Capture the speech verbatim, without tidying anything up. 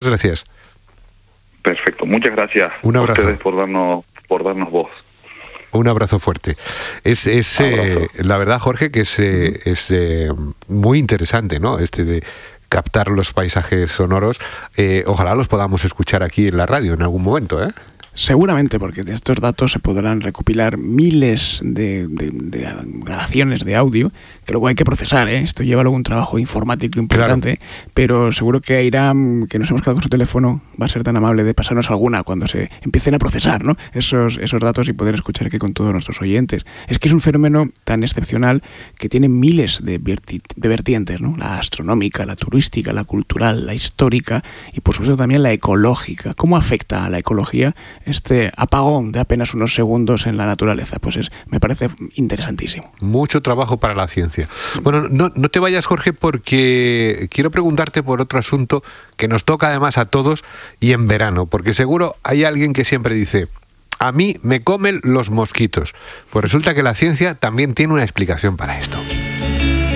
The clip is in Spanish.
gracias. Perfecto, muchas gracias. Un abrazo. A ustedes por darnos, por darnos voz. Un abrazo fuerte. Es, es eh, la verdad, Jorge, que es, eh, es eh, muy interesante, ¿no? Este de captar los paisajes sonoros. Eh, ojalá los podamos escuchar aquí en la radio en algún momento, ¿eh? Seguramente, porque de estos datos se podrán recopilar miles de, de, de grabaciones de audio, que luego hay que procesar, ¿eh? Esto lleva luego un trabajo informático importante, claro. Pero seguro que Airam, que nos hemos quedado con su teléfono, va a ser tan amable de pasarnos alguna cuando se empiecen a procesar, ¿no? esos, esos datos y poder escuchar aquí con todos nuestros oyentes. Es que es un fenómeno tan excepcional que tiene miles de, verti- de vertientes, ¿no? La astronómica, la turística, la cultural, la histórica y por supuesto también la ecológica. ¿Cómo afecta a la ecología este apagón de apenas unos segundos en la naturaleza? Pues es, me parece interesantísimo. Mucho trabajo para la ciencia. Bueno, no, no te vayas, Jorge, porque quiero preguntarte por otro asunto que nos toca además a todos y en verano, porque seguro hay alguien que siempre dice: a mí me comen los mosquitos. Pues resulta que la ciencia también tiene una explicación para esto.